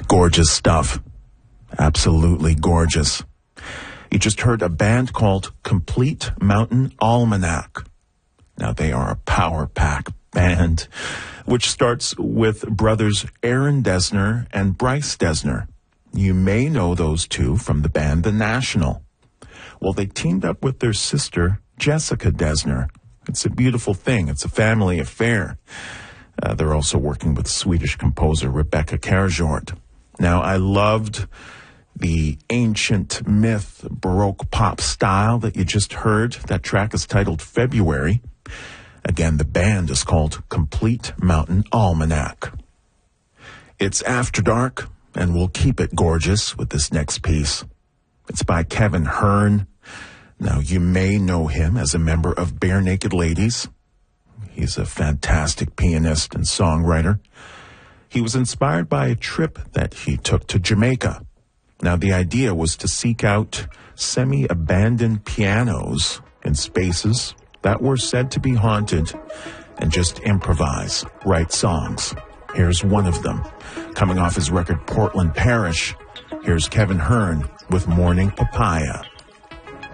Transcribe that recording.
Gorgeous stuff. Absolutely gorgeous. You just heard a band called Complete Mountain Almanac. Now, they are a power pack band, which starts with brothers Aaron Dessner and Bryce Dessner. You may know those two from the band The National. Well, they teamed up with their sister, Jessica Dessner. It's a beautiful thing. It's a family affair. They're also working with Swedish composer Rebecca Kärrjord. Now, I loved the ancient myth Baroque pop style that you just heard. That track is titled February. Again, the band is called Complete Mountain Almanac. It's After Dark, and we'll keep it gorgeous with this next piece. It's by Kevin Hearn. Now, you may know him as a member of Bare Naked Ladies. He's a fantastic pianist and songwriter. He was inspired by a trip that he took to Jamaica. Now, the idea was to seek out semi-abandoned pianos in spaces that were said to be haunted and just improvise, write songs. Here's one of them. Coming off his record Portland Parish, here's Kevin Hearn with Morning Papaya.